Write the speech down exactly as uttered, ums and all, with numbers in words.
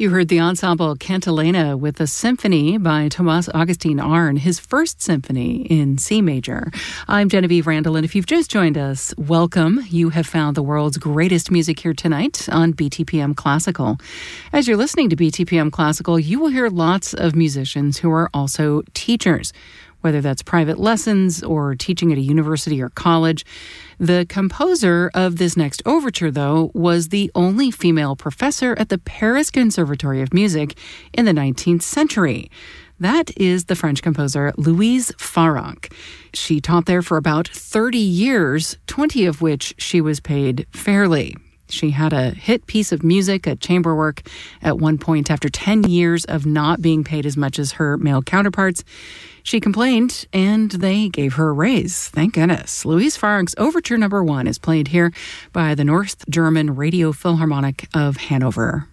You heard the ensemble Cantilena with a symphony by Thomas Augustin Arne, his first symphony in C major. I'm Genevieve Randall, and if you've just joined us, welcome. You have found the world's greatest music here tonight on B T P M Classical. As you're listening to B T P M Classical, you will hear lots of musicians who are also teachers, whether that's private lessons or teaching at a university or college. The composer of this next overture, though, was the only female professor at the Paris Conservatory of Music in the nineteenth century. That is the French composer Louise Farrenc. She taught there for about thirty years, twenty of which she was paid fairly. She had a hit piece of music, a chamber work, at one point after ten years of not being paid as much as her male counterparts. She complained, and they gave her a raise. Thank goodness. Louise Farrenc's Overture Number One is played here by the North German Radio Philharmonic of Hanover.